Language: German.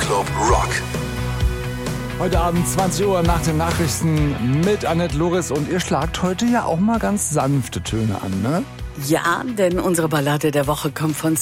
Club Rock. Heute Abend 20 Uhr nach den Nachrichten mit Annette Loris. Und ihr schlagt heute ja auch mal ganz sanfte Töne an, ne? Ja, denn unsere Ballade der Woche kommt von